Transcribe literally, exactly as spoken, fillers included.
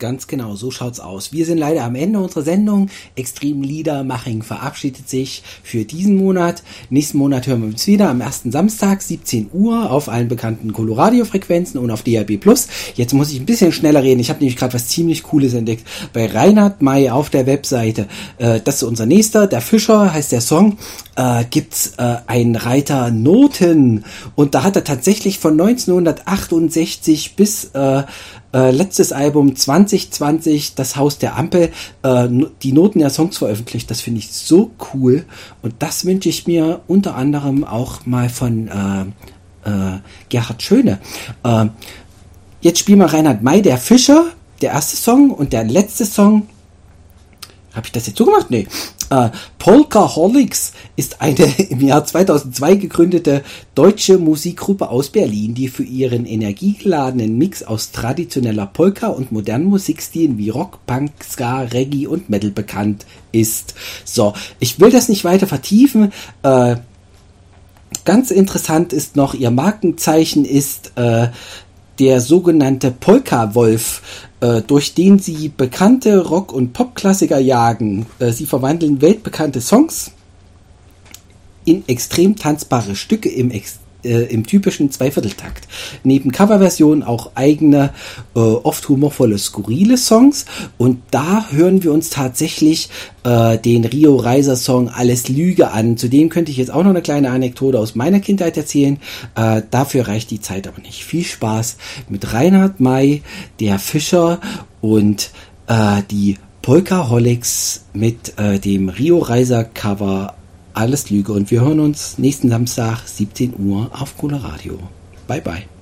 Ganz genau, so schaut's aus. Wir sind leider am Ende unserer Sendung. Extrem Liedermaching verabschiedet sich für diesen Monat. Nächsten Monat hören wir uns wieder am ersten Samstag, siebzehn Uhr, auf allen bekannten Coloradio-Frequenzen und auf D A B plus. Jetzt muss ich ein bisschen schneller reden. Ich habe nämlich gerade was ziemlich Cooles entdeckt. Bei Reinhard May auf der Webseite, äh, das ist unser nächster, der Fischer heißt der Song, äh, gibt's äh, einen Reiter Noten. Und da hat er tatsächlich von neunzehnhundertachtundsechzig bis äh, äh, letztes Album zwanzig zwanzig, Das Haus der Ampel, äh, die Noten der Songs veröffentlicht. Das finde ich so cool. Und das wünsche ich mir unter anderem auch mal von äh, äh, Gerhard Schöne. Äh, jetzt spielen wir Reinhard May, der Fischer, der erste Song, und der letzte Song. Habe ich das jetzt so gemacht? Nee. Äh, Polkaholics ist eine im Jahr zweitausendzwei gegründete deutsche Musikgruppe aus Berlin, die für ihren energiegeladenen Mix aus traditioneller Polka und modernen Musikstilen wie Rock, Punk, Ska, Reggae und Metal bekannt ist. So, ich will das nicht weiter vertiefen. Äh, ganz interessant ist noch, ihr Markenzeichen ist äh, der sogenannte Polka-Wolf, äh, durch den sie bekannte Rock- und Pop-Klassiker jagen. Äh, sie verwandeln weltbekannte Songs in extrem tanzbare Stücke im, ex- äh, im typischen Zweivierteltakt. Neben Coverversionen auch eigene, äh, oft humorvolle, skurrile Songs. Und da hören wir uns tatsächlich äh, den Rio Reiser Song Alles Lüge an. Zudem könnte ich jetzt auch noch eine kleine Anekdote aus meiner Kindheit erzählen. Äh, dafür reicht die Zeit aber nicht. Viel Spaß mit Reinhard May, der Fischer, und äh, die Polkaholics mit äh, dem Rio Reiser Cover Alles Lüge. Und wir hören uns nächsten Samstag siebzehn Uhr auf Coloradio. Bye bye.